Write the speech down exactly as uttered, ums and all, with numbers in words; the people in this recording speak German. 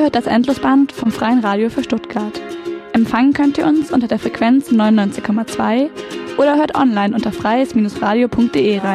Ihr hört das Endlosband vom Freien Radio für Stuttgart. Empfangen könnt ihr uns unter der Frequenz neunundneunzig Komma zwei oder hört online unter freies Bindestrich radio punkt de rein.